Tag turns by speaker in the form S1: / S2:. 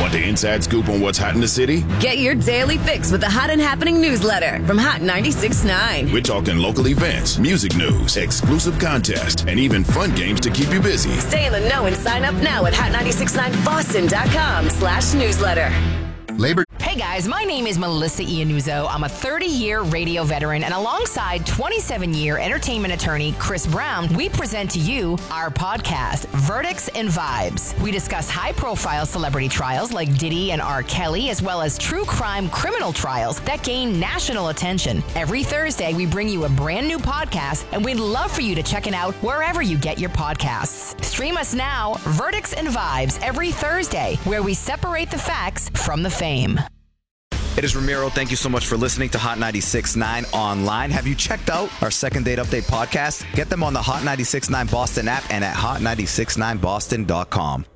S1: Want the inside scoop on what's hot in the city?
S2: Get your daily fix with the Hot and Happening newsletter from Hot 96.9.
S1: We're talking local events, music news, exclusive contests, and even fun games to keep you busy.
S2: Stay in the know and sign up now at hot969boston.com/newsletter.
S3: Hey guys, my name is Melissa Iannuzzo. I'm a 30-year radio veteran, and alongside 27-year entertainment attorney Chris Brown, we present to you our podcast, Verdicts and Vibes. We discuss high-profile celebrity trials like Diddy and R. Kelly, as well as true crime criminal trials that gain national attention. Every Thursday, we bring you a brand new podcast, and we'd love for you to check it out wherever you get your podcasts. Stream us now, Verdicts and Vibes, every Thursday, where we separate the facts from the fame.
S4: It is Ramiro. Thank you so much for listening to Hot 96.9 online. Have you checked out our Second Date Update podcast? Get them on the Hot 96.9 Boston app and at hot969boston.com.